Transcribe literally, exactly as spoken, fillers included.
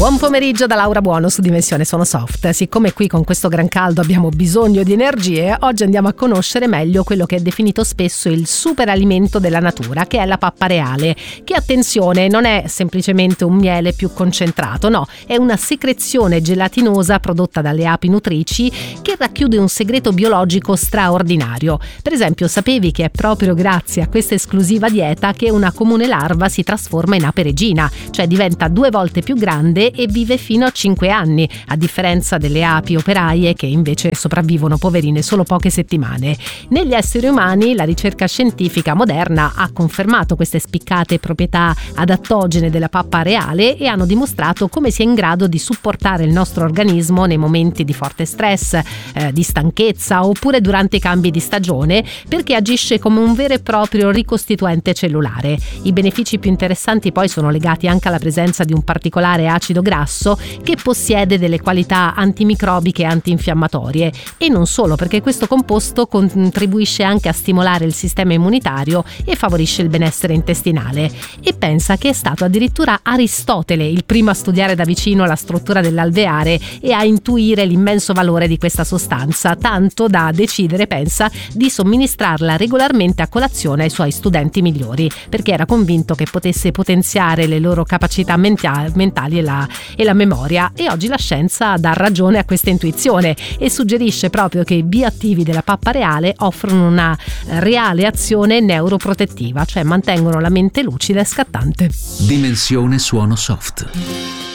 Buon pomeriggio da Laura Buono su Dimensione Suono Soft. Siccome qui con questo gran caldo abbiamo bisogno di energie, oggi andiamo a conoscere meglio quello che è definito spesso il superalimento della natura, che è la pappa reale, che, attenzione, non è semplicemente un miele più concentrato, no, è una secrezione gelatinosa prodotta dalle api nutrici che racchiude un segreto biologico straordinario. Per esempio, sapevi che è proprio grazie a questa esclusiva dieta che una comune larva si trasforma in ape regina, cioè diventa due volte più grande e vive fino a cinque anni, a differenza delle api operaie che invece sopravvivono poverine solo poche settimane. Negli esseri umani la ricerca scientifica moderna ha confermato queste spiccate proprietà adattogene della pappa reale e hanno dimostrato come sia in grado di supportare il nostro organismo nei momenti di forte stress, eh, di stanchezza oppure durante i cambi di stagione, perché agisce come un vero e proprio ricostituente cellulare. I benefici più interessanti poi sono legati anche alla presenza di un particolare acido grasso che possiede delle qualità antimicrobiche e antinfiammatorie, e non solo, perché questo composto contribuisce anche a stimolare il sistema immunitario e favorisce il benessere intestinale. E pensa che è stato addirittura Aristotele il primo a studiare da vicino la struttura dell'alveare e a intuire l'immenso valore di questa sostanza, tanto da decidere, pensa, di somministrarla regolarmente a colazione ai suoi studenti migliori, perché era convinto che potesse potenziare le loro capacità mentali e la e la memoria. E oggi la scienza dà ragione a questa intuizione e suggerisce proprio che i bioattivi della pappa reale offrono una reale azione neuroprotettiva, cioè mantengono la mente lucida e scattante. Dimensione Suono Soft.